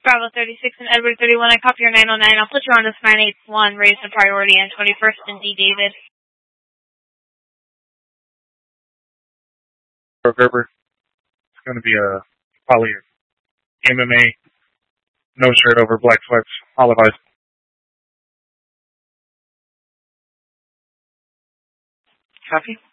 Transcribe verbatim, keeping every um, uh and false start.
Bravo thirty-six and Edward thirty-one, I copy your nine oh nine. I'll put you on this nine eight one, raised to priority, and twenty-first and D. David. Gerber. It's going to be a, probably a M M A, no shirt over black sweats, olive eyes. Copy.